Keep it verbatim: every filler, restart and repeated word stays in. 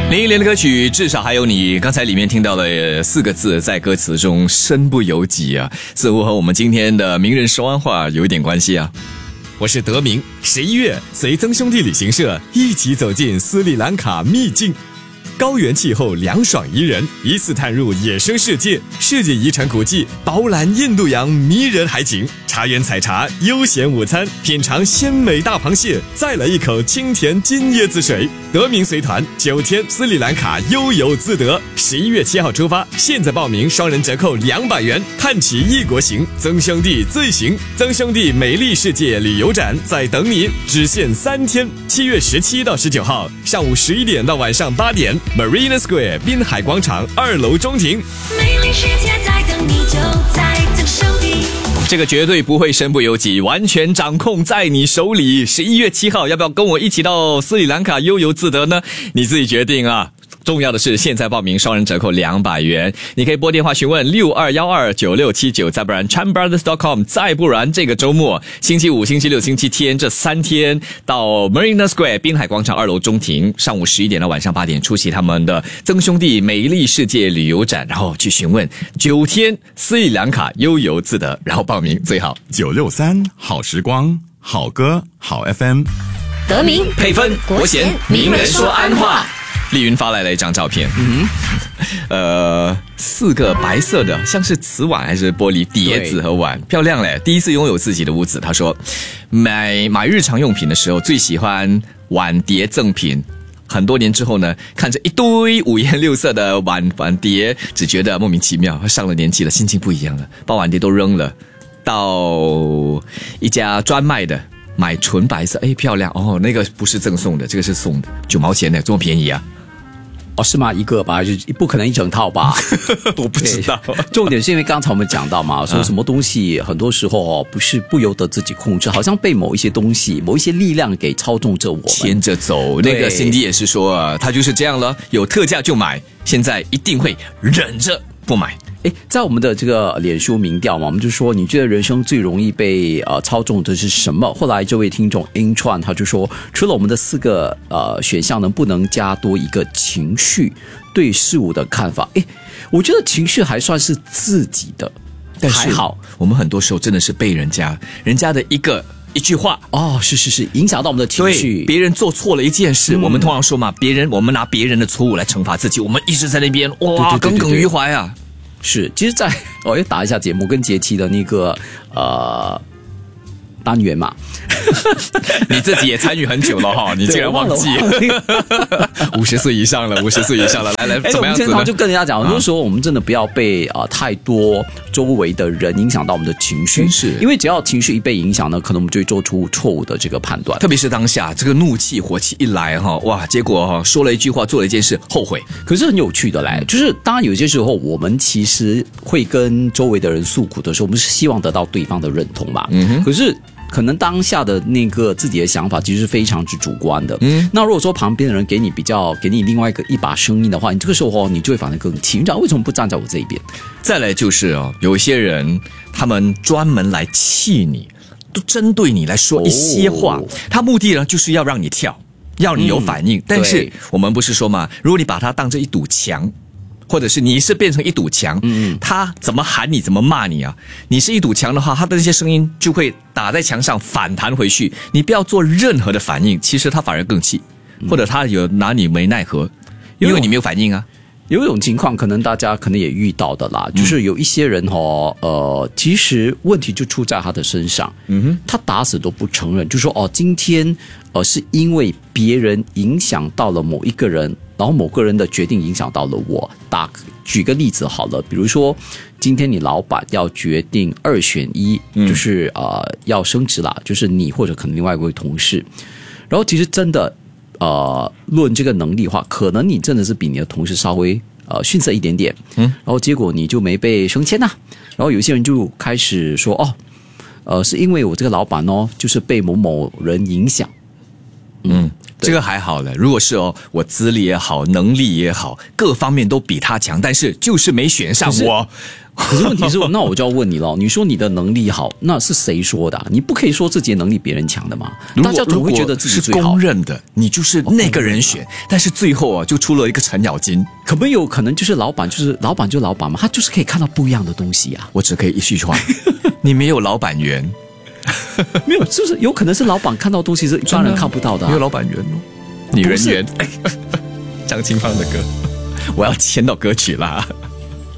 林忆莲的歌曲至少还有你，刚才里面听到了四个字，在歌词中身不由己啊，似乎和我们今天的名人说完话有一点关系啊。 我是德明，十一月随曾兄弟旅行社一起走进斯里兰卡秘境，高原气候凉爽宜人，一次探入野生世界，世界遗产古迹饱览印度洋迷人海景，茶园采茶，悠闲午餐，品尝鲜美大螃蟹，再来一口清甜金椰子水。德明随团九天斯里兰卡悠游自得，十一月七号出发，现在报名双人折扣两百元，看齐异国行，曾兄弟最行。曾兄弟美丽世界旅游展在等你，只限三天，七月十七到十九号，上午十一点到晚上八点。Marina Square 滨海广场二楼中庭， 美丽世界在等你，就在曾兄弟。 这个绝对不会身不由己，完全掌控在你手里。十一月七号，要不要跟我一起到斯里兰卡悠游自得呢？你自己决定啊。重要的是，现在报名双人折扣两百元，你可以拨电话询问六二一二九六七九，再不然 chanbrothers dot com， 再不然这个周末星期五、星期六、星期天这三天到 Marina Square 滨海广场二楼中庭，上午十一点到晚上八点出席他们的曾兄弟美丽世界旅游展，然后去询问九天斯里兰卡悠游自得，然后报名最好九六三好时光好歌好 F M， 德明配分国贤名人说安话。丽云发来了一张照片，嗯，呃，四个白色的，像是瓷碗还是玻璃碟子和碗，漂亮嘞！第一次拥有自己的屋子，他说，买买日常用品的时候最喜欢碗碟赠品。很多年之后呢，看着一堆五颜六色的碗碗碟，只觉得莫名其妙。上了年纪了，心情不一样了，把碗碟都扔了，到一家专卖的。买纯白色，哎，漂亮哦！那个不是赠送的，这个是送的，九毛钱的，这么便宜啊？ 哦，是吗？一个吧，就不可能一整套吧？ 我不知道。 重点是因为刚才我们讲到嘛，说什么东西很多时候哦不是不由得自己控制，好像被某一些东西、某一些力量给操纵着我们， 牵着走。那个 Cindy 也是说啊，他就是这样了，有特价就买，现在一定会忍着不买。 诶，在我们的这个脸书民调嘛，我们就说你觉得人生最容易被呃操纵的是什么？后来这位听众 In Chuan 他就说，除了我们的四个呃选项呢，不能加多一个情绪对事物的看法。诶，我觉得情绪还算是自己的， 但是还好， 我们很多时候真的是被人家人家的一个。一句话哦，是是是，影响到我们的情绪。 别人做错了一件事，嗯、我们通常说嘛，别人我们拿别人的错误来惩罚自己，我们一直在那边哇耿耿于怀啊。 是，其实在，在我要打一下节目跟杰奇的那个呃单元嘛， 你自己也参与很久了哈，你竟然忘记五十岁以上了，五十岁以上了，来来，怎么样子呢？ 我们就跟人家讲，很多时候我们真的不要被啊、呃、太多周围的人影响到我们的情绪， 是因为只要情绪一被影响呢，可能我们就会做出错误的这个判断。 特别是当下这个怒气、火气一来哈，哇，结果哈说了一句话，做了一件事，后悔。 可是很有趣的嘞，就是当然有些时候我们其实会跟周围的人诉苦的时候，我们是希望得到对方的认同嘛。嗯哼，可是。可能当下的那个自己的想法其实是非常之主观的。嗯，那如果说旁边的人给你比较，给你另外一个一把声音的话，你这个时候哦，你就会反而更气。你知道为什么不站在我这一边？ 再来就是哦，有一些人他们专门来气你，都针对你来说一些话，哦、他目的呢就是要让你跳，要你有反应。嗯、但是我们不是说嘛，如果你把它当成一堵墙。或者是你是变成一堵墙，嗯，他怎么喊你怎么骂你啊？你是一堵墙的话，他的那些声音就会打在墙上反弹回去。你不要做任何的反应，其实他反而更气，或者他有拿你没奈何，因为你没有反应啊。 有一种情况，可能大家可能也遇到的啦，就是有一些人哦，呃，其实问题就出在他的身上，嗯哼，他打死都不承认，就说哦，今天呃是因为别人影响到了某一个人，然后某个人的决定影响到了我。打举个例子好了，比如说今天你老板要决定二选一，嗯、就是呃要升职啦，就是你或者可能另外一位同事，然后其实真的。呃，论这个能力的话，可能你真的是比你的同事稍微呃逊色一点点，嗯，然后结果你就没被升迁呐、啊。然后有些人就开始说，哦，呃，是因为我这个老板哦，就是被某某人影响， 嗯， 这个还好了。如果是哦，我资历也好，能力也好，各方面都比他强，但是就是没选上我。 可是问题是，那我就要问你了，你说你的能力好，那是谁说的、啊？你不可以说自己的能力别人强的嘛？大家总会觉得自己最好。 是公认的，你就是那个人选，但是最后啊，就出了一个程咬金。 可不有可能就是老板，就是老板就老板嘛，他就是可以看到不一样的东西啊。 我只可以一句话，你没有老板缘。 没有，是不是有可能是老板看到东西是一般人看不到的、啊？ 没有老板缘哦，你人缘。张清芳的歌，我要签到歌曲啦。